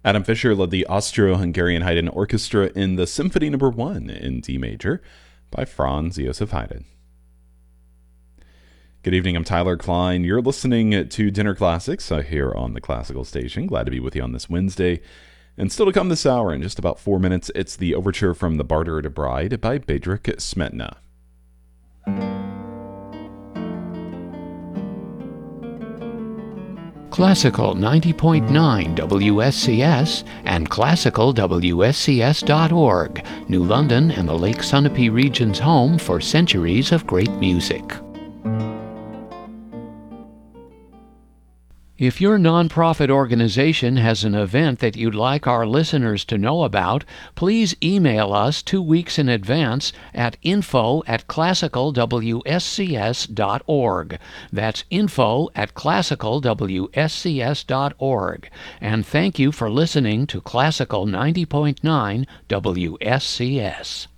Adam Fischer led the Austro-Hungarian Haydn Orchestra in the Symphony No. 1 in D major by Franz Joseph Haydn. Good evening, I'm Tyler Klein. You're listening to Dinner Classics here on the Classical Station. Glad to be with you on this Wednesday. And still to come this hour, in just about 4 minutes, it's the overture from The Bartered Bride by Bedřich Smetana. Classical 90.9 WSCS and classicalwscs.org, New London and the Lake Sunapee region's home for centuries of great music. If your nonprofit organization has an event that you'd like our listeners to know about, please email us 2 weeks in advance at info@classicalwscs.org. That's info@classicalwscs.org. And thank you for listening to Classical 90.9 WSCS.